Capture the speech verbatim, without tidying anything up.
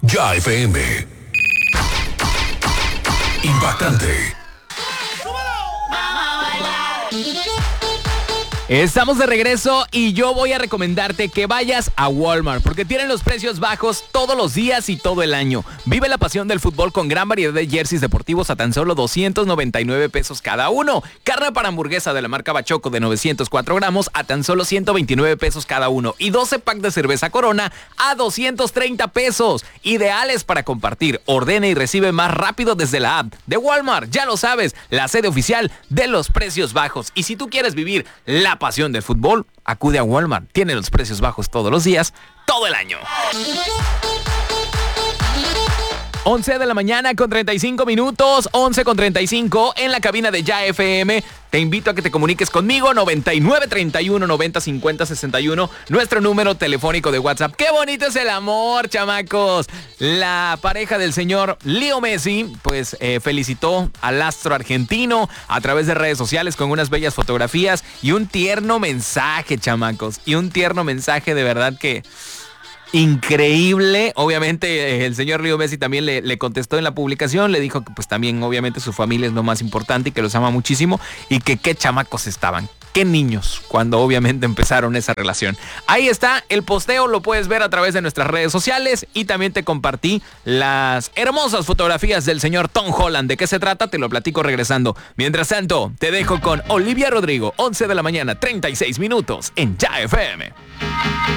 Ya F M. Impactante. Estamos de regreso y yo voy a recomendarte que vayas a Walmart porque tienen los precios bajos todos los días y todo el año. Vive la pasión del fútbol con gran variedad de jerseys deportivos a tan solo doscientos noventa y nueve pesos cada uno. Carne para hamburguesa de la marca Bachoco de novecientos cuatro gramos a tan solo ciento veintinueve pesos cada uno. Y doce pack de cerveza Corona a doscientos treinta pesos. Ideales para compartir. Ordena y recibe más rápido desde la app de Walmart. Ya lo sabes, la sede oficial de los precios bajos. Y si tú quieres vivir la pasión del fútbol, acude a Walmart. Tiene los precios bajos todos los días, todo el año. once de la mañana con treinta y cinco minutos, once con treinta y cinco en la cabina de Ya F M. Te invito a que te comuniques conmigo, noventa y nueve treinta y uno noventa cincuenta sesenta y uno, nuestro número telefónico de WhatsApp. ¡Qué bonito es el amor, chamacos! La pareja del señor Leo Messi, pues eh, felicitó al astro argentino a través de redes sociales con unas bellas fotografías y un tierno mensaje, chamacos. Y un tierno mensaje de verdad que... increíble. Obviamente el señor Leo Messi también le, le contestó en la publicación, le dijo que pues también obviamente su familia es lo más importante y que los ama muchísimo y que qué chamacos estaban, qué niños cuando obviamente empezaron esa relación. Ahí está el posteo, lo puedes ver a través de nuestras redes sociales y también te compartí las hermosas fotografías del señor Tom Holland. ¿De qué se trata? Te lo platico regresando. Mientras tanto, te dejo con Olivia Rodrigo, once de la mañana, treinta y seis minutos en Ya F M.